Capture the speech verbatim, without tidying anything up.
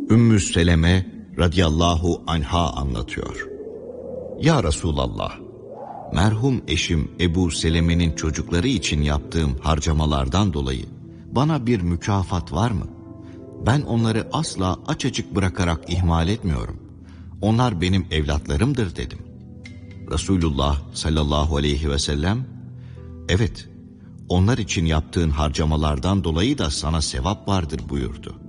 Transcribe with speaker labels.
Speaker 1: Ümmü Seleme radıyallahu anha anlatıyor. Ya Resulallah, merhum eşim Ebu Seleme'nin çocukları için yaptığım harcamalardan dolayı bana bir mükafat var mı? Ben onları asla açıcık bırakarak ihmal etmiyorum. Onlar benim evlatlarımdır dedim. Resulullah sallallahu aleyhi ve sellem, evet, onlar için yaptığın harcamalardan dolayı da sana sevap vardır buyurdu.